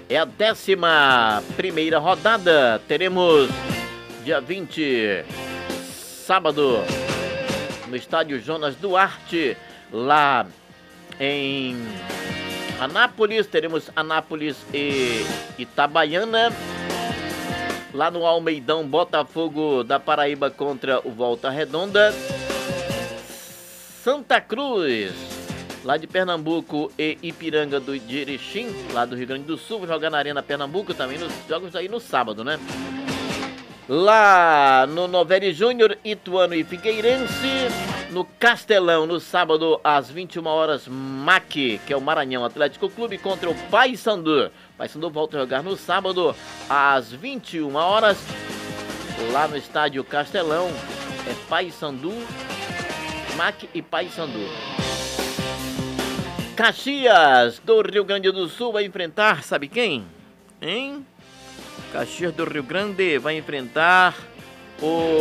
É a 11ª rodada. Teremos dia 20, sábado, no estádio Jonas Duarte, lá em Anápolis. Teremos Anápolis e Itabaiana. Lá no Almeidão, Botafogo da Paraíba contra o Volta Redonda. Santa Cruz, lá de Pernambuco, e Ipiranga do Erechim, lá do Rio Grande do Sul. Vou jogar na Arena Pernambuco também, nos jogos aí no sábado, né? Lá no Novelli Júnior, Ituano e Figueirense. No Castelão, no sábado, às 21 horas, MAC, que é o Maranhão Atlético Clube, contra o Paysandu. Paysandu volta a jogar no sábado, às 21 horas, lá no estádio Castelão. É Paysandu, MAC e Paysandu. Caxias do Rio Grande do Sul vai enfrentar, sabe quem? Hein? Caxias do Rio Grande vai enfrentar o